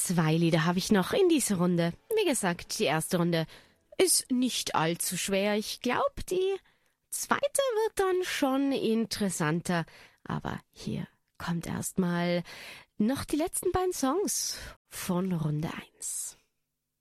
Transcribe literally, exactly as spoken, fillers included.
Zwei Lieder habe ich noch in dieser Runde. Wie gesagt, die erste Runde ist nicht allzu schwer. Ich glaube, die zweite wird dann schon interessanter. Aber hier kommt erstmal noch die letzten beiden Songs von Runde eins.